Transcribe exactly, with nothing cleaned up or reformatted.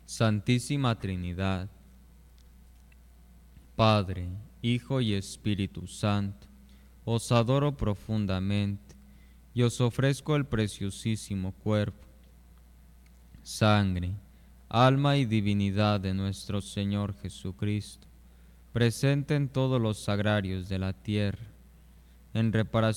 Santísima Trinidad, Padre, Hijo y Espíritu Santo, os adoro profundamente y os ofrezco el preciosísimo cuerpo, sangre, alma y divinidad de nuestro Señor Jesucristo, presente en todos los sagrarios de la tierra, en reparación